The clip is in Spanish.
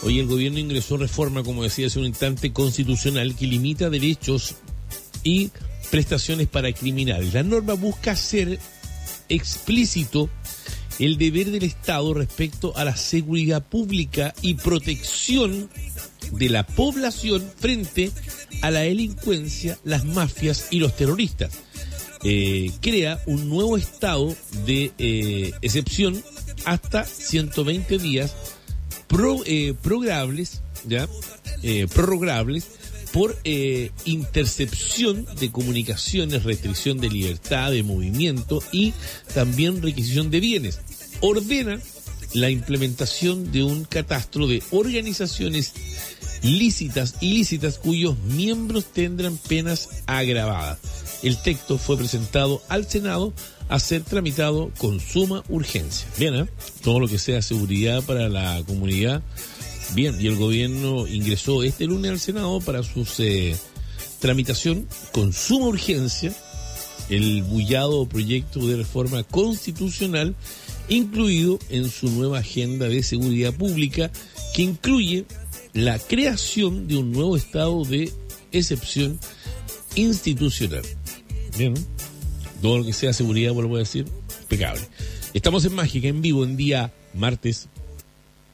Hoy el gobierno ingresó reforma, como decía hace un instante, constitucional que limita derechos y prestaciones para criminales. La norma busca hacer explícito el deber del Estado respecto a la seguridad pública y protección de la población frente a la delincuencia, las mafias y los terroristas. Crea un nuevo estado de excepción hasta 120 días prorrogables por intercepción de comunicaciones, restricción de libertad de movimiento y también requisición de bienes. Ordena la implementación de un catastro de organizaciones ilícitas cuyos miembros tendrán penas agravadas. El texto fue presentado al Senado a ser tramitado con suma urgencia. Bien, todo lo que sea seguridad para la comunidad. Bien, y el gobierno ingresó este lunes al Senado para su tramitación con suma urgencia el bullado proyecto de reforma constitucional incluido en su nueva agenda de seguridad pública que incluye la creación de un nuevo estado de excepción institucional. Bien, todo lo que sea seguridad, vuelvo a decir, impecable. Estamos en Mágica, en vivo, en día martes